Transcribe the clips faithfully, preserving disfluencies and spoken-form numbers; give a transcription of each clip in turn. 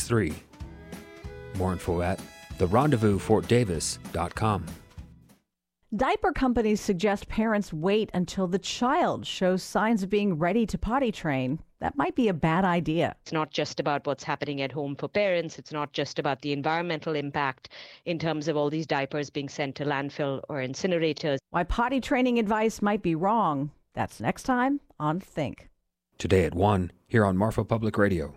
three. More info at the rendezvous fort davis dot com. Diaper companies suggest parents wait until the child shows signs of being ready to potty train. That might be a bad idea. It's not just about what's happening at home for parents. It's not just about the environmental impact in terms of all these diapers being sent to landfill or incinerators. Why potty training advice might be wrong. That's next time on Think. Today at one, here on Marfa Public Radio.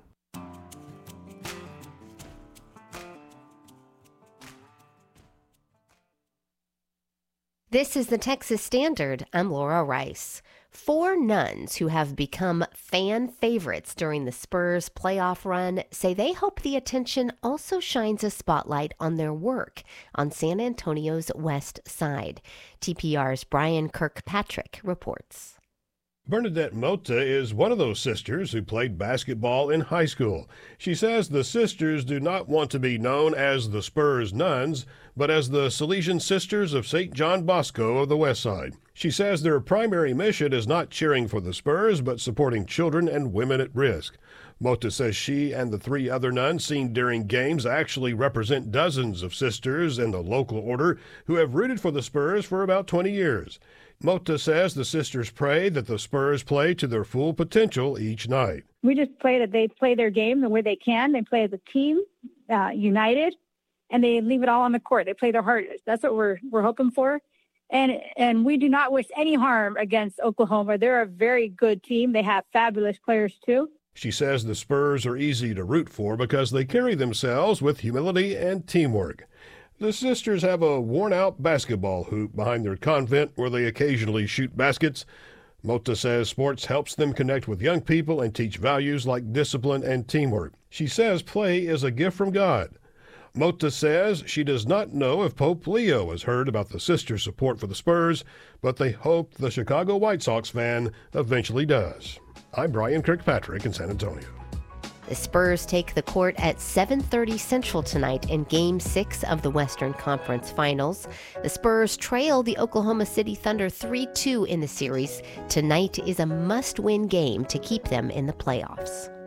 This is the Texas Standard. I'm Laura Rice. Four nuns who have become fan favorites during the Spurs playoff run say they hope the attention also shines a spotlight on their work on San Antonio's west side. T P R's Brian Kirkpatrick reports. Bernadette Mota is one of those sisters who played basketball in high school. She says the sisters do not want to be known as the Spurs nuns, but as the Salesian Sisters of Saint John Bosco of the West Side. She says their primary mission is not cheering for the Spurs, but supporting children and women at risk. Mota says she and the three other nuns seen during games actually represent dozens of sisters in the local order who have rooted for the Spurs for about twenty years. Mota says the sisters pray that the Spurs play to their full potential each night. We just pray that they play their game the way they can. They play as a team, uh, united, and they leave it all on the court. They play their hardest. That's what we're we're hoping for. And and we do not wish any harm against Oklahoma. They're a very good team. They have fabulous players, too. She says the Spurs are easy to root for because they carry themselves with humility and teamwork. The sisters have a worn-out basketball hoop behind their convent where they occasionally shoot baskets. Mota says sports helps them connect with young people and teach values like discipline and teamwork. She says play is a gift from God. Mota says she does not know if Pope Leo has heard about the sisters' support for the Spurs, but they hope the Chicago White Sox fan eventually does. I'm Brian Kirkpatrick in San Antonio. The Spurs take the court at seven thirty Central tonight in Game six of the Western Conference Finals. The Spurs trail the Oklahoma City Thunder three two in the series. Tonight is a must-win game to keep them in the playoffs.